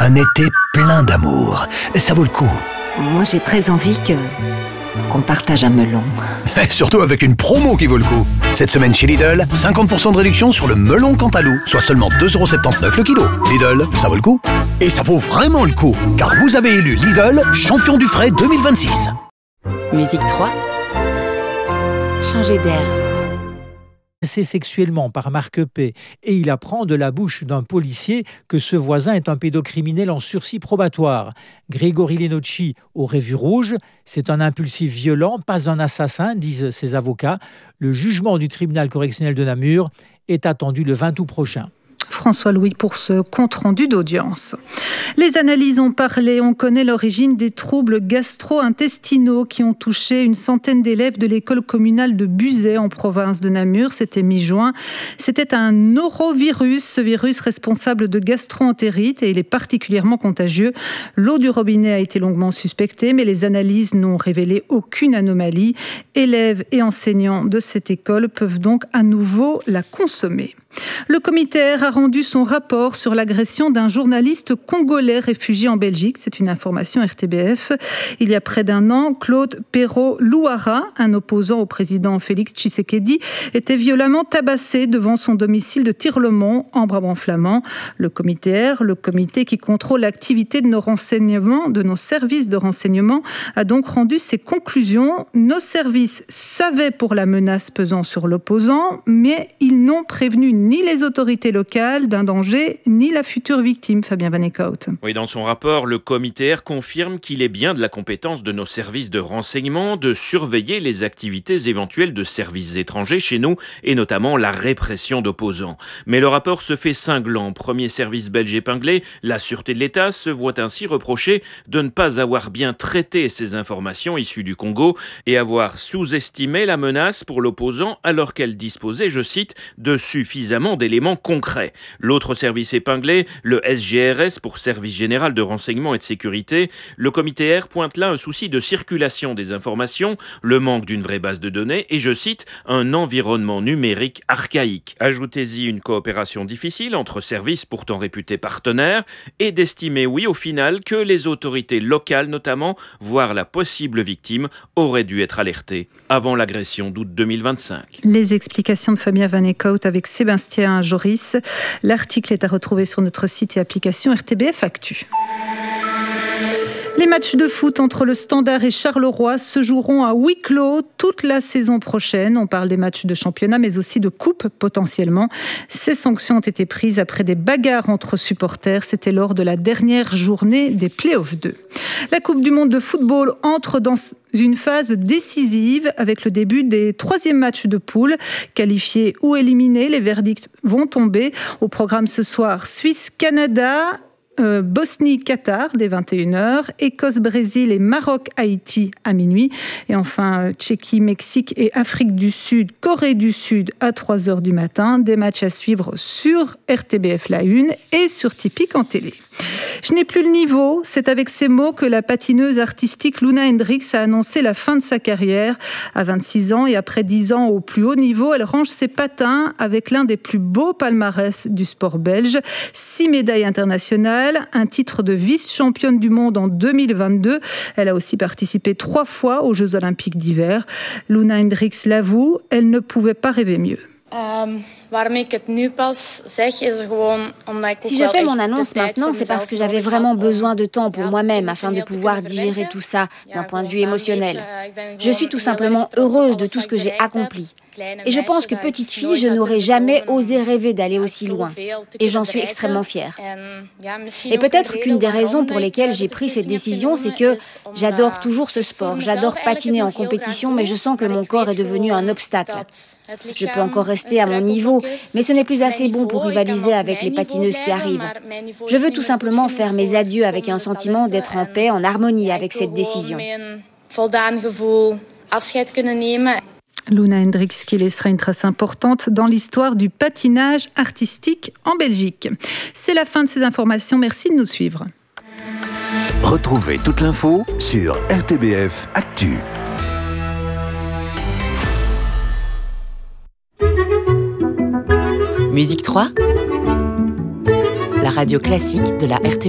Un été plein d'amour. Ça vaut le coup. Moi, j'ai très envie qu'on partage un melon. Surtout avec une promo qui vaut le coup. Cette semaine chez Lidl, 50% de réduction sur le melon Cantalou, soit seulement 2,79€ le kilo. Lidl, ça vaut le coup. Et ça vaut vraiment le coup, car vous avez élu Lidl champion du frais 2026. Musique 3. Changer d'air. C'est sexuellement par Marc P. Et il apprend de la bouche d'un policier que ce voisin est un pédocriminel en sursis probatoire. Grégory Lenocci aurait vu rouge. C'est un impulsif violent, pas un assassin, disent ses avocats. Le jugement du tribunal correctionnel de Namur est attendu le 20 août prochain. François Louis pour ce compte-rendu d'audience. Les analyses ont parlé, on connaît l'origine des troubles gastro-intestinaux qui ont touché une centaine d'élèves de l'école communale de Buzet en province de Namur, c'était mi-juin. C'était un norovirus, ce virus responsable de gastro-entérite et il est particulièrement contagieux. L'eau du robinet a été longuement suspectée, mais les analyses n'ont révélé aucune anomalie. Élèves et enseignants de cette école peuvent donc à nouveau la consommer. Le comité a rendu son rapport sur l'agression d'un journaliste congolais réfugié en Belgique. C'est une information RTBF. Il y a près d'un an, Claude Perrault-Louara, un opposant au président Félix Tshisekedi, était violemment tabassé devant son domicile de Tirlemont, en Brabant flamand. Le comité qui contrôle l'activité de nos renseignements, de nos services de renseignement, a donc rendu ses conclusions. Nos services savaient pour la menace pesant sur l'opposant, mais ils n'ont prévenu ni les autorités locales d'un danger, ni la future victime, Fabien Van Eekhout. Oui, dans son rapport, le comité confirme qu'il est bien de la compétence de nos services de renseignement de surveiller les activités éventuelles de services étrangers chez nous, et notamment la répression d'opposants. Mais le rapport se fait cinglant. Premier service belge épinglé, la Sûreté de l'État se voit ainsi reprocher de ne pas avoir bien traité ces informations issues du Congo et avoir sous-estimé la menace pour l'opposant alors qu'elle disposait, je cite, de suffisamment d'éléments concrets. L'autre service épinglé, le SGRS pour Service Général de Renseignement et de Sécurité, le comité R pointe là un souci de circulation des informations, le manque d'une vraie base de données et, je cite, un environnement numérique archaïque. Ajoutez-y une coopération difficile entre services pourtant réputés partenaires et d'estimer, oui, au final, que les autorités locales notamment, voire la possible victime, auraient dû être alertées avant l'agression d'août 2025. Les explications de Fabien Van Eekhout avec Sébastien Joris. L'article est à retrouver sur notre site et application RTBF Actu. Les matchs de foot entre le Standard et Charleroi se joueront à huis clos toute la saison prochaine. On parle des matchs de championnat, mais aussi de coupe potentiellement. Ces sanctions ont été prises après des bagarres entre supporters. C'était lors de la dernière journée des Playoffs 2. La Coupe du monde de football entre dans une phase décisive avec le début des troisièmes matchs de poule. Qualifiés ou éliminés, les verdicts vont tomber. Au programme ce soir, Suisse-Canada, Bosnie-Qatar dès 21h, Écosse-Brésil et Maroc-Haïti à minuit. Et enfin, Tchéquie-Mexique et Afrique du Sud, Corée du Sud à 3h du matin. Des matchs à suivre sur RTBF La Une et sur Tipeee en télé. Je n'ai plus le niveau, c'est avec ces mots que la patineuse artistique Loena Hendriks a annoncé la fin de sa carrière. À 26 ans et après 10 ans au plus haut niveau, elle range ses patins avec l'un des plus beaux palmarès du sport belge. 6 médailles internationales, un titre de vice-championne du monde en 2022. Elle a aussi participé 3 fois aux Jeux Olympiques d'hiver. Loena Hendriks l'avoue, elle ne pouvait pas rêver mieux. Si je fais mon annonce maintenant, c'est parce que j'avais vraiment besoin de temps pour moi-même afin de pouvoir digérer tout ça d'un point de vue émotionnel. Je suis tout simplement heureuse de tout ce que j'ai accompli. Et je pense que petite fille, je n'aurais jamais osé rêver d'aller aussi loin. Et j'en suis extrêmement fière. Et peut-être qu'une des raisons pour lesquelles j'ai pris cette décision, c'est que j'adore toujours ce sport. J'adore patiner en compétition, mais je sens que mon corps est devenu un obstacle. Je peux encore rester à mon niveau, mais ce n'est plus assez bon pour rivaliser avec les patineuses qui arrivent. Je veux tout simplement faire mes adieux avec un sentiment d'être en paix, en harmonie avec cette décision. Loena Hendriks qui laissera une trace importante dans l'histoire du patinage artistique en Belgique. C'est la fin de ces informations. Merci de nous suivre. Retrouvez toute l'info sur RTBF Actu. Musique 3, la radio classique de la RTBF.